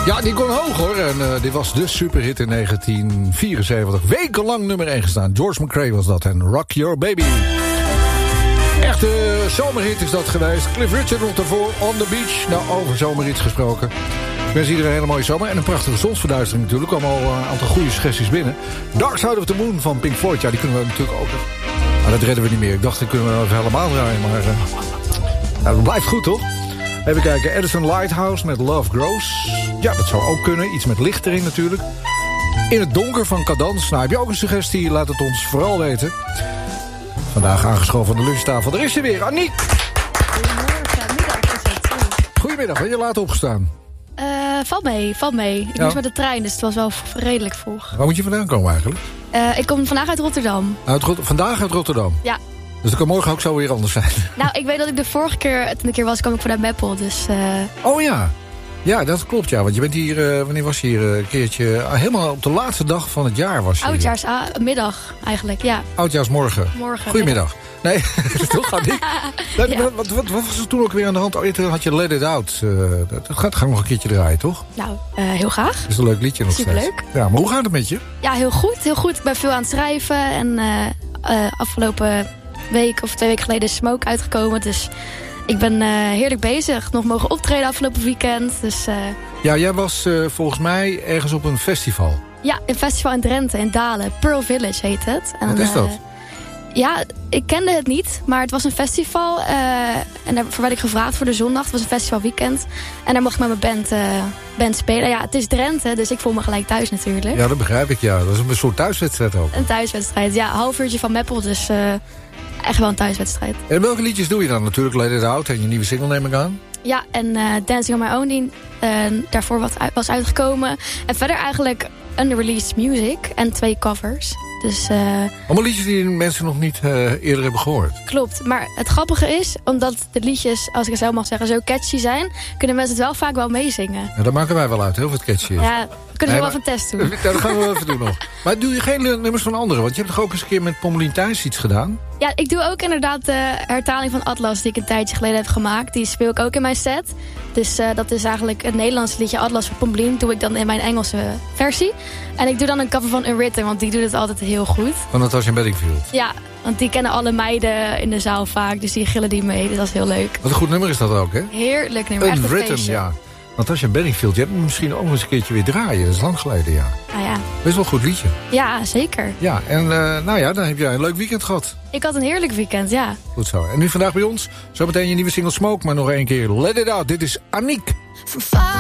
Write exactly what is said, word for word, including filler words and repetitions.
Ja, die kon hoog hoor. En uh, dit was de superhit in negentien vierenzeventig. Wekenlang nummer één gestaan. George McRae was dat en Rock Your Baby. Echte zomerhit is dat geweest. Cliff Richard nog daarvoor, On The Beach. Nou, over zomerhits gesproken. Ik wens iedereen een hele mooie zomer. En een prachtige zonsverduistering natuurlijk. Er kwamen al een aantal goede suggesties binnen. Dark Side of the Moon van Pink Floyd. Ja, die kunnen we natuurlijk ook... Maar dat redden we niet meer. Ik dacht, dat kunnen we wel even helemaal draaien. Maar uh, nou, dat blijft goed, toch? Even kijken. Edison Lighthouse met Love Grows. Ja, dat zou ook kunnen. Iets met licht erin natuurlijk. In het donker van Cadans. Nou, heb je ook een suggestie? Laat het ons vooral weten. Vandaag aangeschoven aan de lunchtafel. Er is ze weer, Aniek. Goedemorgen, middag is het. Goedemiddag, ben je laat opgestaan? Uh, valt mee, valt mee. Ik Ja. moest met de trein, dus het was wel redelijk vroeg. Waar moet je vandaan komen eigenlijk? Uh, ik kom vandaag uit Rotterdam. Uit Rot- vandaag uit Rotterdam? Ja. Dus dat kan morgen ook zo weer anders zijn. Nou, ik weet dat ik de vorige keer, toen ik een keer was, kwam ik vanuit Meppel. Dus uh, Oh ja. Ja, dat klopt ja. Want je bent hier, uh, wanneer was je hier? Uh, een keertje, uh, helemaal op de laatste dag van het jaar was je hier. oudjaarsmiddag eigenlijk, ja. Oudjaarsmorgen. Morgen. Goedemiddag. Nee, toch gaat niet. Nee, Ja. wat, wat, wat was er toen ook weer aan de hand? Oh, ja, toen had je Let It Out. Uh, dat gaat, ga ik nog een keertje draaien, toch? Nou, uh, heel graag. Dat is een leuk liedje nog Superleuk. steeds. Ja, maar hoe gaat het met je? Ja, heel goed, heel goed. Ik ben veel aan het schrijven. En uh, uh, afgelopen week of twee weken geleden is Smoke uitgekomen. Dus ik ben uh, heerlijk bezig. Nog mogen optreden afgelopen weekend. Dus uh, Ja, jij was uh, volgens mij ergens op een festival. ja, een festival in Drenthe, in Dalen. Pearl Village heet het. En, Wat is dat? Uh, ja, ik kende het niet, maar het was een festival. Uh, en daarvoor werd ik gevraagd voor de zondag. Het was een festivalweekend. En daar mocht ik met mijn band, uh, band spelen. Ja, het is Drenthe, dus ik voel me gelijk thuis natuurlijk. Ja, dat begrijp ik, ja. Dat is een soort thuiswedstrijd ook. Een thuiswedstrijd, ja. Een half uurtje van Meppel, dus uh, echt wel een thuiswedstrijd. En welke liedjes doe je dan? Natuurlijk Let It Out en je nieuwe single neem ik aan. Ja, en uh, Dancing on My Own, die uh, daarvoor wat uit, was uitgekomen. En verder eigenlijk unreleased music en twee covers. Dus uh, Allemaal liedjes die mensen nog niet uh, eerder hebben gehoord. klopt. Maar het grappige is, omdat de liedjes, als ik het zo mag zeggen, zo catchy zijn, kunnen mensen het wel vaak wel meezingen. Ja, dat maken wij wel uit, heel veel catchy is. Ja, we kunnen Nee, we wel maar- van test doen. Ja, dat gaan we wel even doen nog. Maar doe je geen nummers van anderen? Want je hebt toch ook eens een keer met Pommelien Thijs iets gedaan? Ja, ik doe ook inderdaad de hertaling van Atlas die ik een tijdje geleden heb gemaakt. Die speel ik ook in mijn set. Dus uh, dat is eigenlijk het Nederlandse liedje Atlas van Pommelien. Doe ik dan in mijn Engelse versie. En ik doe dan een cover van Unwritten, want die doet het altijd heel goed. Van Natasha Bedingfield. Ja, want die kennen alle meiden in de zaal vaak. Dus die gillen die mee. Dus dat is heel leuk. Wat een goed nummer is dat ook, hè? Heerlijk nummer. Echt een Unwritten, feestje. ja. Natasha Bedingfield, je hebt hem misschien ook eens een keertje weer draaien. Dat is lang geleden, ja. Nou ja. Best wel een goed liedje. Ja, zeker. Ja, en uh, nou ja, dan heb jij een leuk weekend gehad. Ik had een heerlijk weekend, ja. Goed zo. En nu vandaag bij ons, zometeen je nieuwe single Smoke, maar nog één keer Let It Out. Dit is Aniek.